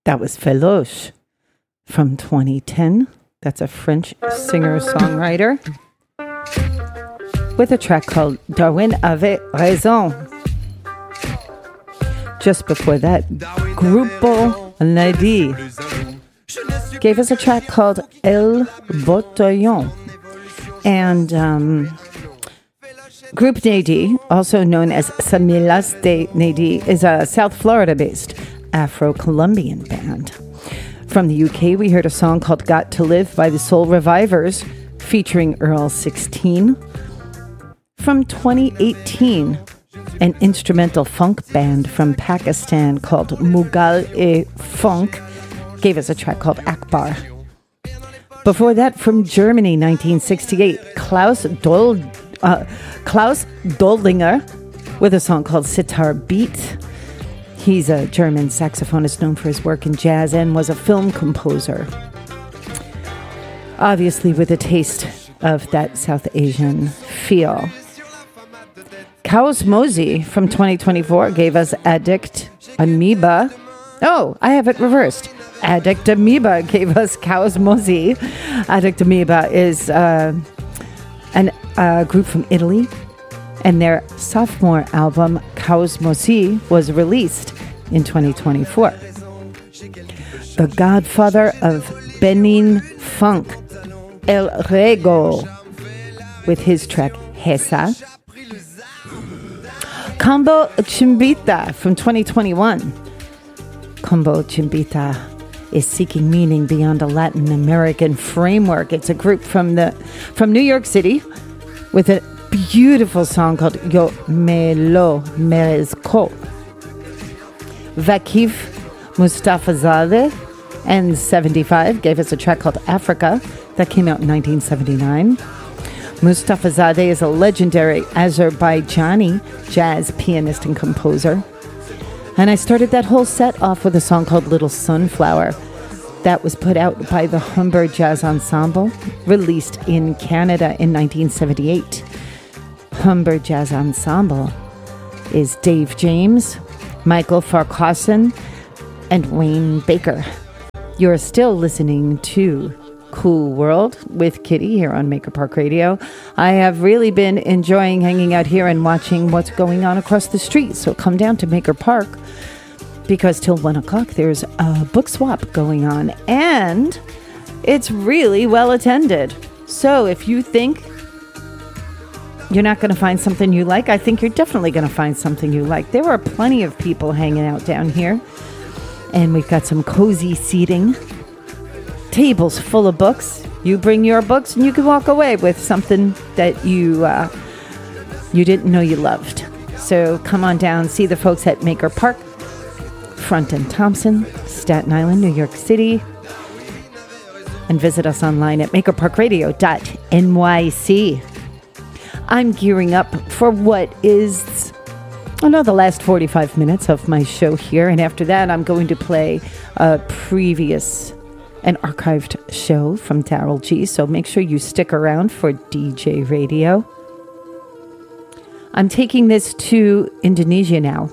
That was Feloche from 2010. That's a French singer-songwriter with a track called Darwin avait raison. Just before that, Grupo Nadi gave us a track called El Botellon. And Group Nadi, also known as Samilas de Nadi, is a South Florida-based Afro-Colombian band. From the UK, we heard a song called Got to Live by the Soul Revivers, featuring Earl 16. From 2018, an instrumental funk band from Pakistan called Mughal-e-Funk gave us a track called Akbar. Before that, from Germany, 1968, Klaus Doldinger with a song called Sitar Beat. He's a German saxophonist known for his work in jazz and was a film composer. Obviously with a taste of that South Asian feel. Chaos Mozi from 2024 gave us Addict Amoeba. Oh, I have it reversed. Addict Amoeba gave us Chaos Mozi. Addict Amoeba is a group from Italy. And their sophomore album, Chaos Mozi, was released in 2024. The godfather of Benin funk, El Rego, with his track Hesa. Combo Chimbita from 2021. Combo Chimbita is seeking meaning beyond a Latin American framework. It's a group from New York City with a beautiful song called Yo Me Lo Merezco. Vakif Mustafazadeh and 75 gave us a track called Africa that came out in 1979. Mustafazadeh is a legendary Azerbaijani jazz pianist and composer. And I started that whole set off with a song called Little Sunflower that was put out by the Humber Jazz Ensemble, released in Canada in 1978. Humber Jazz Ensemble is Dave James, Michael Farquharson, and Wayne Baker. You're still listening to Cool World with Kitty here on Maker Park Radio. I have really been enjoying hanging out here and watching what's going on across the street. So come down to Maker Park because till 1 o'clock there's a book swap going on and it's really well attended. So if you think you're not going to find something you like, I think you're definitely going to find something you like. There are plenty of people hanging out down here. And we've got some cozy seating. Tables full of books. You bring your books and you can walk away with something that you didn't know you loved. So come on down, see the folks at Maker Park, Front and Thompson, Staten Island, New York City. And visit us online at makerparkradio.nyc. I'm gearing up for what is, the last 45 minutes of my show here. And after that, I'm going to play an archived show from Daryl G. So make sure you stick around for DJ Radio. I'm taking this to Indonesia now.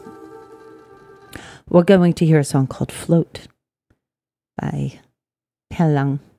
We're going to hear a song called Float by Pelang.